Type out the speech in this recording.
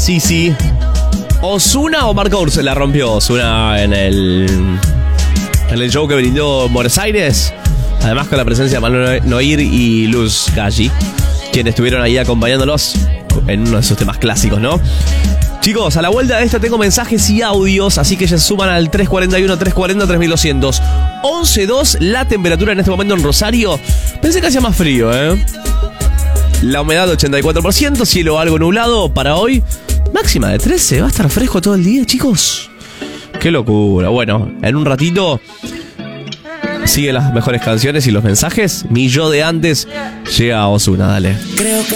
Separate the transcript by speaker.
Speaker 1: Sí. ¿Ozuna o Marco se la rompió Ozuna en el show que brindó en Buenos Aires? Además con la presencia de Manuel Noir y Luz Galli, quienes estuvieron ahí acompañándolos en uno de sus temas clásicos, ¿no? Chicos, a la vuelta de esto tengo mensajes y audios, así que ya suman al 341-340-3200. 11.2 la temperatura en este momento en Rosario. Pensé que hacía más frío, ¿eh? La humedad 84%, cielo algo nublado para hoy. Máxima de 13, va a estar fresco todo el día, chicos. Qué locura. Bueno, en un ratito siguen las mejores canciones y los mensajes. Mi yo de antes llega a Ozuna, dale.
Speaker 2: Creo que